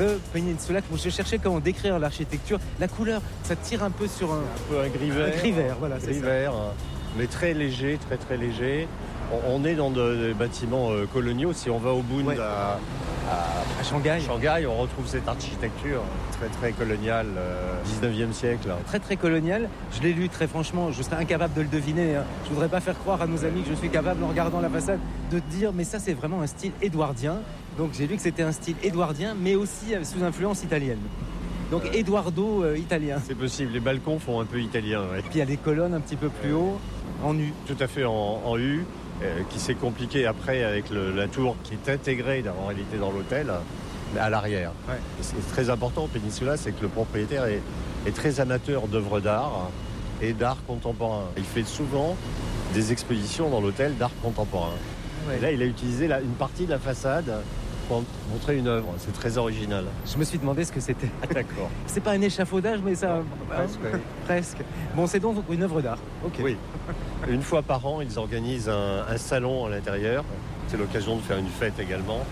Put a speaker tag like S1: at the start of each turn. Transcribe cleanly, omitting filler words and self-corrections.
S1: The Peninsula. Je cherchais comment décrire l'architecture. La couleur, ça tire un peu sur un
S2: peu un gris vert.
S1: Un gris vert, voilà, c'est
S2: gris
S1: ça.
S2: vert, mais très léger, très très léger. On est dans des bâtiments coloniaux. Si on va au Bund,
S1: Ouais.
S2: à
S1: Shanghai.
S2: on retrouve cette architecture très très coloniale, 19e siècle.
S1: Très très colonial. Je l'ai lu très franchement, je serais incapable de le deviner. Je voudrais pas faire croire à nos amis que je suis capable en regardant la façade de dire mais ça c'est vraiment un style édouardien. Donc j'ai lu que c'était un style édouardien mais aussi sous influence italienne. Donc Edoardo italien.
S2: C'est possible, les balcons font un peu italien. Ouais.
S1: Puis il y a des colonnes un petit peu plus haut en U.
S2: Tout à fait en U, qui s'est compliqué après avec la tour qui est intégrée en réalité dans l'hôtel, mais à l'arrière.
S1: Ouais.
S2: Et ce qui est très important au Peninsula, c'est que le propriétaire est très amateur d'œuvres d'art et d'art contemporain. Il fait souvent des expositions dans l'hôtel d'art contemporain.
S1: Ouais.
S2: Et là, il a utilisé une partie de la façade pour montrer une œuvre. C'est très original.
S1: Je me suis demandé ce que c'était.
S2: D'accord.
S1: C'est pas un échafaudage mais ça...
S2: Presque, oui.
S1: Presque. Bon, c'est donc une œuvre d'art. Ok.
S2: Oui. Une fois par an, ils organisent un salon à l'intérieur. C'est l'occasion de faire une fête également.